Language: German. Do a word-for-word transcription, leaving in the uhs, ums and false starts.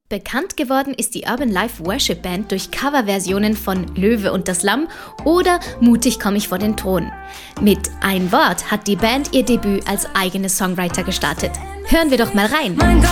Bekannt geworden ist die Urban Life Worship Band durch Coverversionen von Löwe und das Lamm oder Mutig komm ich vor den Thron. Mit Ein Wort hat die Band ihr Debüt als eigene Songwriter gestartet. Hören wir doch mal rein.